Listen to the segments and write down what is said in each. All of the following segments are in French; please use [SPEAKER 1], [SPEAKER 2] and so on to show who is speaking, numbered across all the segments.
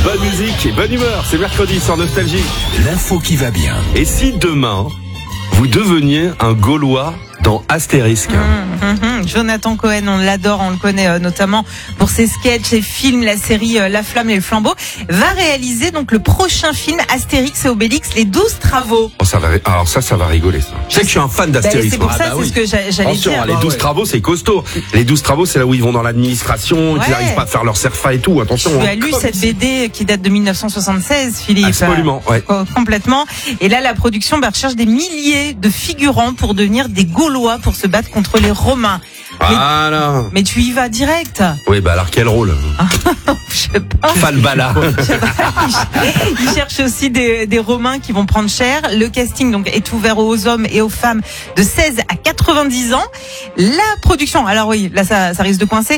[SPEAKER 1] Bonne musique et bonne humeur, c'est mercredi sur Nostalgie.
[SPEAKER 2] L'info qui va bien.
[SPEAKER 1] Et si demain, vous deveniez un Gaulois dans Astérisque?
[SPEAKER 3] Jonathan Cohen, on l'adore, on le connaît notamment pour ses sketchs, ses films, la série La Flamme et le Flambeau, va réaliser donc le prochain film Astérix et Obélix, les 12 travaux.
[SPEAKER 1] Oh, alors ça va rigoler ça. Je sais que je suis un fan d'Astérix.
[SPEAKER 3] C'est pour ça, c'est ce que j'allais
[SPEAKER 1] Attention,
[SPEAKER 3] dire.
[SPEAKER 1] les 12 travaux, c'est costaud. Les 12 travaux, c'est là où ils vont dans l'administration, qu'ils n'arrivent pas à faire leur CERFA et tout. Attention.
[SPEAKER 3] Tu as lu cette BD qui date de 1976, Philippe?
[SPEAKER 1] Absolument, ouais.
[SPEAKER 3] Complètement. Et là, la production recherche des milliers de figurants pour devenir des Gaulois pour se battre contre les Romains.
[SPEAKER 1] Voilà.
[SPEAKER 3] Mais tu y vas direct.
[SPEAKER 1] Oui, bah alors quel rôle?
[SPEAKER 3] Je sais pas.
[SPEAKER 1] Falbala.
[SPEAKER 3] Ils cherchent aussi des Romains qui vont prendre cher. Le casting donc est ouvert aux hommes et aux femmes de 16 à 90 ans. La production, alors oui, là ça risque de coincer.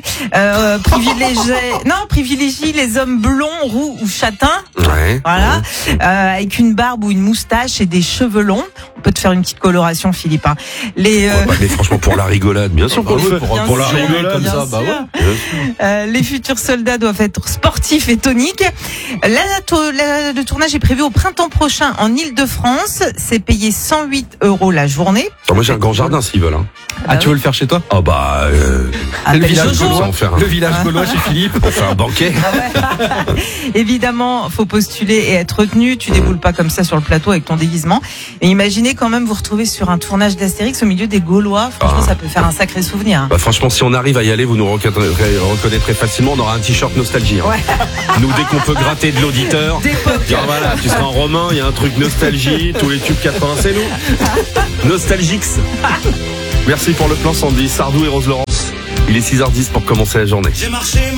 [SPEAKER 3] Privilégie les hommes blonds, roux ou châtains.
[SPEAKER 1] Ouais.
[SPEAKER 3] Voilà, avec une barbe ou une moustache et des cheveux longs. On peut te faire une petite coloration, Philippe.
[SPEAKER 1] Mais franchement, pour la rigolade, bien sûr qu'on le fait.
[SPEAKER 3] Pour la rigolade comme ça, bah ouais. Les futurs soldats doivent être sportifs et toniques. Le tournage est prévu au printemps prochain en Île-de-France. C'est payé 108 € la journée.
[SPEAKER 1] Moi, j'ai un grand jardin s'ils veulent.
[SPEAKER 4] Tu veux le faire chez toi?
[SPEAKER 1] Oh bah.
[SPEAKER 4] Le village
[SPEAKER 3] Jojo.
[SPEAKER 4] gaulois. Le village gaulois chez Philippe.
[SPEAKER 1] On fait un banquet.
[SPEAKER 3] Évidemment, faut postuler et être retenu. Tu déboules pas comme ça sur le plateau avec ton déguisement. Et imaginez quand même vous retrouver sur un tournage d'Astérix au milieu des Gaulois. Franchement, ça peut faire un sacré souvenir.
[SPEAKER 1] Bah franchement, si on arrive à y aller, vous nous reconnaîtrez facilement. On aura un t-shirt Nostalgie.
[SPEAKER 3] Ouais.
[SPEAKER 1] Nous, dès qu'on peut gratter de l'auditeur, dire voilà, tu seras en romain, il y a un truc Nostalgie, tous les tubes 80, c'est nous. Nostalgix. Merci pour le plan, Sandy, Sardou et Rose Laurence. Il est 6h10 pour commencer la journée.